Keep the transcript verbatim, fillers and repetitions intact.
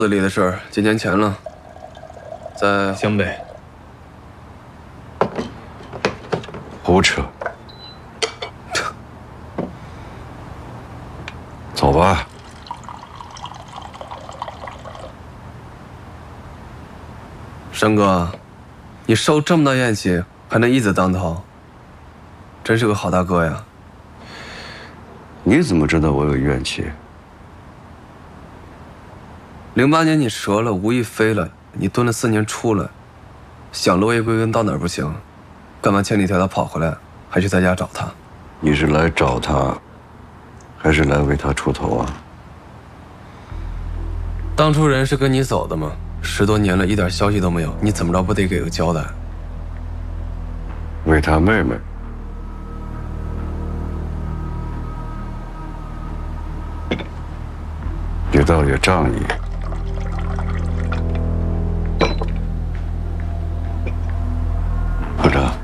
子里的事儿几年前了，在湘北。 胡扯！走吧。 山哥，你受这么大怨气，还能义字当头，真是个好大哥呀！ 你怎么知道我有怨气？ 零八年你折了，吴亦飞了，你蹲了四年出来，想落叶归根到哪儿不行，干嘛千里迢迢跑回来，还去他家找他？ 你是来找他，还是来为他出头啊？ 当初人是跟你走的吗？十多年了，一点消息都没有，你怎么着不得给个交代？ 为他妹妹。你倒也仗义。部长。